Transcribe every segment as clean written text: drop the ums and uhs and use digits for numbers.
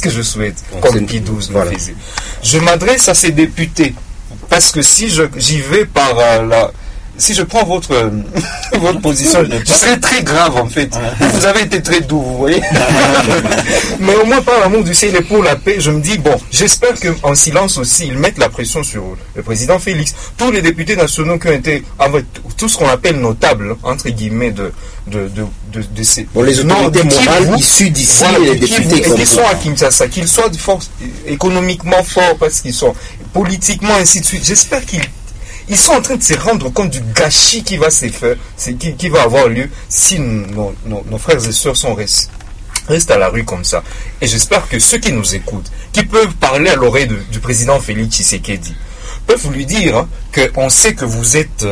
que je souhaite, comme Pie XII le faisait. Je m'adresse à ces députés, parce que si j'y vais par si je prends votre position, je serai très grave en fait. Vous avez été très doux, vous voyez. Mais au moins par l'amour du ciel et pour la paix, je me dis, bon, j'espère qu'en silence aussi, ils mettent la pression sur le président Félix. Tous les députés nationaux qui ont été, tout ce qu'on appelle notables, entre guillemets, de ces... Bon, les autorités morales issues d'ici, voilà, les députés qui sont à Kinshasa, qu'ils soient économiquement forts, parce qu'ils sont politiquement, ainsi de suite. J'espère qu'ils sont en train de se rendre compte du gâchis qui va se faire, qui va avoir lieu si nos frères et sœurs restent à la rue comme ça. Et j'espère que ceux qui nous écoutent, qui peuvent parler à l'oreille du président Félix Tshisekedi, peuvent lui dire qu'on sait que vous êtes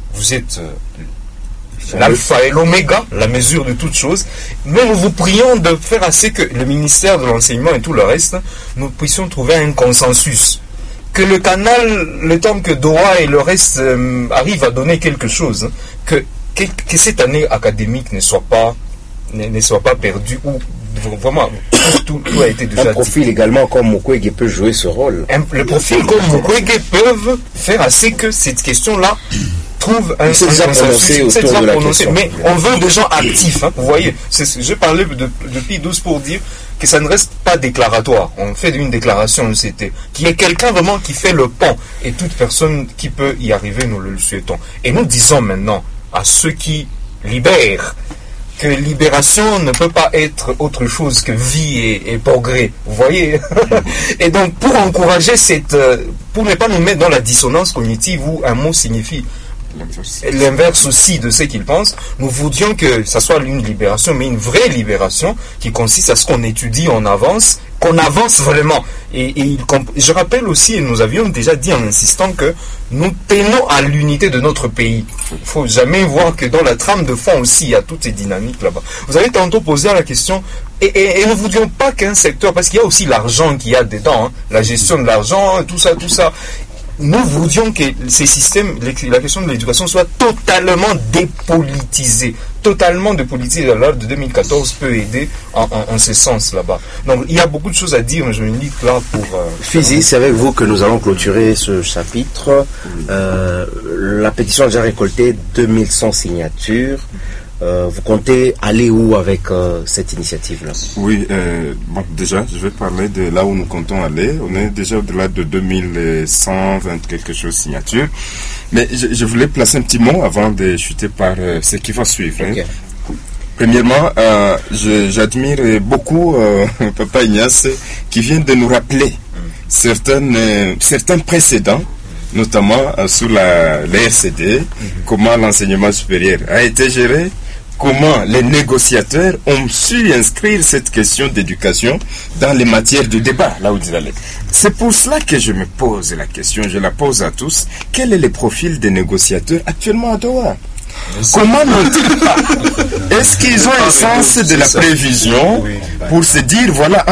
l'alpha et l'oméga, la mesure de toutes choses, mais nous vous prions de faire assez que le ministère de l'enseignement et tout le reste, nous puissions trouver un consensus. Que le canal, le temps que Doha et le reste arrivent à donner quelque chose, que cette année académique ne soit pas perdue, ou vraiment tout a été déjà dit. Un profil également comme Mukwege peut jouer ce rôle. Le profil comme Mukwege peuvent faire assez que cette question-là trouve un consensus. Mais on veut des gens actifs, hein, vous voyez. Je parlais depuis 12 pour dire que ça ne reste pas déclaratoire. On fait une déclaration de CT, qui est quelqu'un vraiment qui fait le pont. Et toute personne qui peut y arriver, nous le souhaitons. Et nous disons maintenant à ceux qui libèrent que libération ne peut pas être autre chose que vie et progrès. Vous voyez. Et donc, pour encourager pour ne pas nous mettre dans la dissonance cognitive où un mot signifie l'inverse aussi de ce qu'ils pensent, nous voudrions que ça soit une libération, mais une vraie libération qui consiste à ce qu'on étudie en avance, qu'on avance vraiment. Et je rappelle aussi, et nous avions déjà dit en insistant que nous tenons à l'unité de notre pays. Il ne faut jamais voir que dans la trame de fond aussi, il y a toutes ces dynamiques là-bas. Vous avez tantôt posé la question, et nous ne voudrions pas qu'un secteur, parce qu'il y a aussi l'argent qu'il y a dedans, hein, la gestion de l'argent, tout ça. Nous voudrions que ces systèmes, la question de l'éducation soit totalement dépolitisée. Totalement dépolitisée. La loi de 2014 peut aider en ce sens là-bas. Donc il y a beaucoup de choses à dire, mais je me dis que là pour... Fizi, c'est avec vous que nous allons clôturer ce chapitre. La pétition a déjà récolté 2100 signatures. Vous comptez aller où avec cette initiative-là? Oui, déjà, je vais parler de là où nous comptons aller. On est déjà au-delà de 2120 quelque chose signatures. Mais je voulais placer un petit mot avant de chuter par ce qui va suivre. Okay. Premièrement, j'admire beaucoup Papa Ignace qui vient de nous rappeler certains précédents, notamment sous la RCD, comment l'enseignement supérieur a été géré, comment les négociateurs ont su inscrire cette question d'éducation dans les matières de débat, là où ils allaient. C'est pour cela que je me pose la question, je la pose à tous, quel est le profil des négociateurs actuellement à Doha? Comment n'ont-ils pas? Est-ce qu'ils ont un sens de la prévision pour se dire, voilà,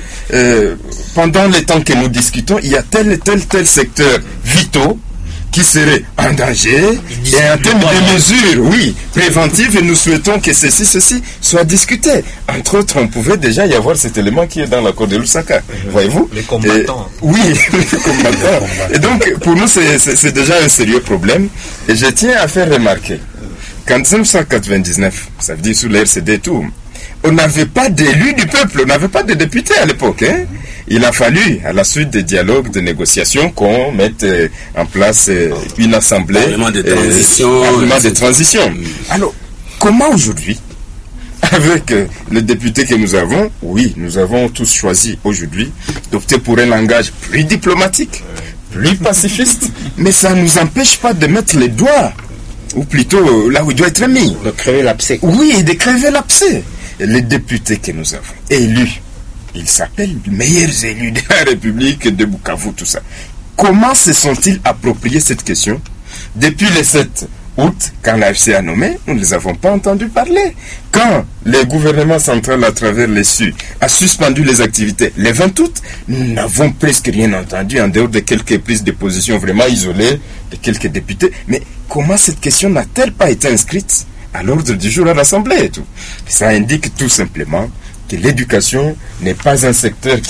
pendant les temps que nous discutons, il y a tel secteur vitaux qui serait en danger, et en termes de mesures, préventives, et nous souhaitons que ceci soit discuté. Entre autres, on pouvait déjà y avoir cet élément qui est dans l'accord de Lusaka. Voyez-vous? Les combattants. Les combattants. Et donc, pour nous, c'est déjà un sérieux problème. Et je tiens à faire remarquer qu'en 1999, ça veut dire sous l'RCD et tout, on n'avait pas d'élus du peuple, on n'avait pas de députés à l'époque. Hein? Il a fallu, à la suite des dialogues, de négociations, qu'on mette en place une assemblée, parlement de transition. Alors, comment aujourd'hui, avec les députés que nous avons, nous avons tous choisi aujourd'hui d'opter pour un langage plus diplomatique, plus pacifiste, mais ça ne nous empêche pas de mettre les doigts, ou plutôt là où il doit être mis. De crever l'abcès. Oui, de crever l'abcès. Les députés que nous avons élus, ils s'appellent les meilleurs élus de la République de Bukavu, tout ça. Comment se sont-ils appropriés cette question? Depuis le 7 août, quand l'AFC a nommé, nous ne les avons pas entendus parler. Quand le gouvernement central, à travers les SU, a suspendu les activités le 20 août, nous n'avons presque rien entendu en dehors de quelques prises de position vraiment isolées de quelques députés. Mais comment cette question n'a-t-elle pas été inscrite à l'ordre du jour à l'Assemblée et tout? Ça indique tout simplement que l'éducation n'est pas un secteur